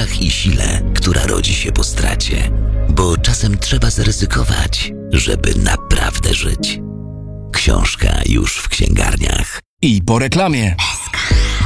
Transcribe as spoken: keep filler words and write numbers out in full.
siłach i sile, która rodzi się po stracie. Bo czasem trzeba zaryzykować, żeby naprawdę żyć. Książka już w księgarniach. I po reklamie.